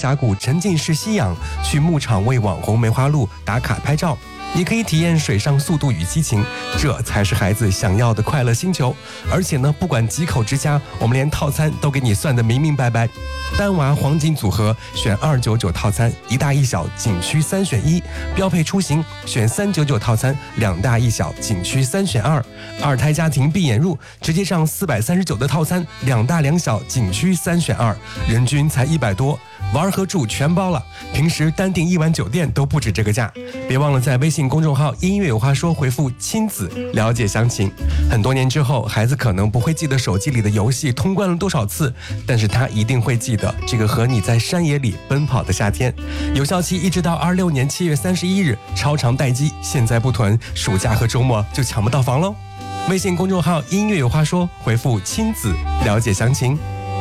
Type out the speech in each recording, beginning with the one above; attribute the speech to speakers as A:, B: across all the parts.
A: 峡谷沉浸式吸氧，去牧场为网红梅花鹿打卡拍照，也可以体验水上速度与激情，这才是孩子想要的快乐星球。而且呢，不管几口之家，我们连套餐都给你算得明明白白。单娃黄金组合选299套餐，1大1小景区3选1；标配出行选399套餐，2大1小景区3选2；二胎家庭闭眼入直接上439的套餐，2大2小景区3选2，人均才100多。玩和住全包了，平时单订1晚酒店都不止这个价。别忘了在微信公众号音乐有话说回复亲子了解详情。很多年之后，孩子可能不会记得手机里的游戏通关了多少次，但是他一定会记得这个和你在山野里奔跑的夏天。有效期一直到26年7月31日，超长待机，现在不囤，暑假和周末就抢不到房喽。微信公众号音乐有话说回复亲子了解详情。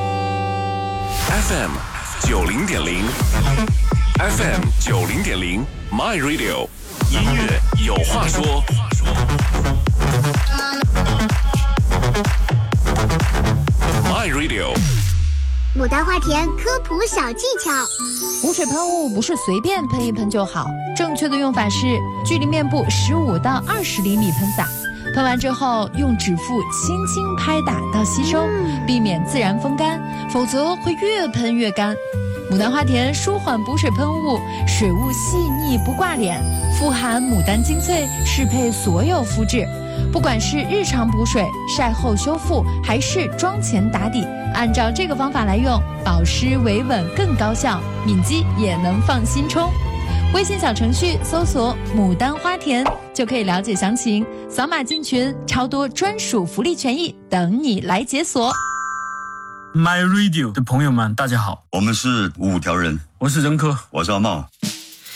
B: FM 90.0 FM 90.0 My Radio 音乐有话说。My Radio
C: 牡丹花田科普小技巧：
D: 补水喷雾不是随便喷一喷就好，正确的用法是距离面部15到20厘米喷洒，喷完之后用指腹轻轻拍打到吸收，避免自然风干，否则会越喷越干。牡丹花田舒缓补水喷雾，水雾细腻不挂脸，富含牡丹精粹，适配所有肤质。不管是日常补水、晒后修复，还是妆前打底，按照这个方法来用，保湿维稳更高效，敏肌也能放心冲。微信小程序搜索牡丹花田就可以了解详情，扫码进群，超多专属福利权益等你来解锁。
E: My Radio 的朋友们，大家好，
F: 我们是五条人，
E: 我是任科，
F: 我是阿茂。